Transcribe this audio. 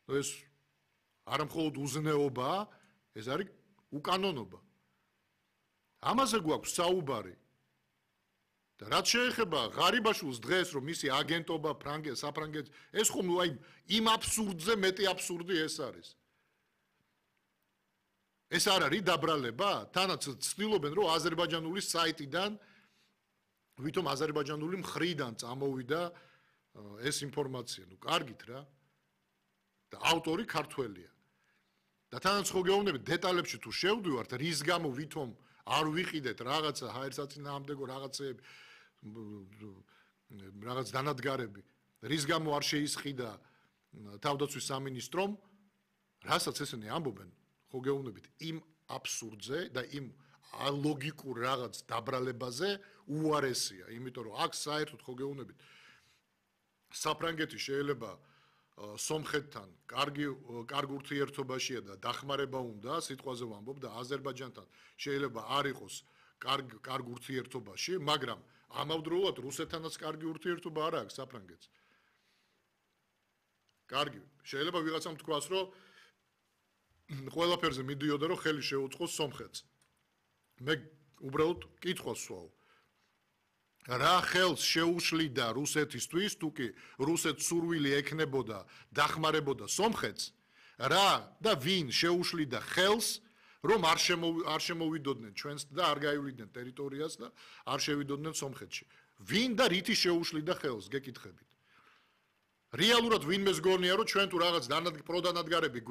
ეს არა მხოლოდ უზნეობაა, ეს არის უკანონობა. ამაზე გვაქვს საუბარი. და რაც შეეხება ღარიბაშვილს დღეს, რომ მისი აგენტობა საფრანგეთს, ეს ხომ აი იმ აბსურდზე მეტი აბსურდი ეს არის. ეს არ არის დაბრალება? თანაც ცდილობენ, რომ აზერბაიჯანული საიტიდან, ვითომ აზერბაიჯანული მხრიდან წამოვიდა ეს ინფორმაცია. ნუ კარგით რა. და ავტორი ქართველია. და თანაც ხო გეუბნებით დეტალებში თუ შევდივართ, რის გამო ვითომ არ ვიყიდეთ რაღაცა ჰაერსაწინააღმდეგო რაღაცეები, რაღაც დანადგარები, რის გამო არ შეისყიდა თავდაცვის სამინისტრომ, რასაც ესენი ამბობენ, ხო გეუბნებით იმ აბსურდზე და იმ ალოგიკურ რაღაც დაბრალებაზე უარესია, იმიტომ რომ აქ საერთოდ ხო გეუბნებით საფრანგეთი შეიძლება სომხეთთან კარგ ურთიერთობაშია და დახმარება უნდა, სიტყვაზე ვამბობ და აზერბაიჯანთან შეიძლება არ იყოს კარგ ურთიერთობაში, მაგრამ ამავდროულად რუსეთთანაც კარგი ურთიერთობა არ აქვს საფრანგეთს. კარგი, შეიძლება ვიღაცამ თქვას, რომ ყველაფერზე მიდიოდა, რომ ხელი შეუწყოს სომხეთს. მე უბრალოდ კითხვას ვსვავ. რა ხელს შეუშლიდა რუსეთისთვის, თუ კი რუსეთს სურვილი ექნებოდა დახმარებოდა სომხეთს, რა და ვინ შეუშლიდა ხელს, რომ არ შემოვიდოდნენ ჩვენს და არ გაივლიდნენ ტერიტორიას და არ შევიდოდნენ სომხეთში. ვინ და რითი შეუშლიდა ხელს, გეკითხებით. რეალურად ვინმეს გონია, რომ ჩვენ თუ რაღაც პროდანადგარები